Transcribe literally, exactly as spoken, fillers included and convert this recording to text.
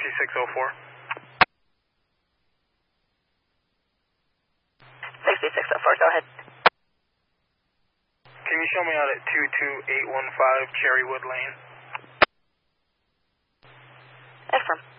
sixty-six oh four. sixty-six oh four, go ahead. Can you show me out at two two eight one five Cherrywood Lane? Affirm.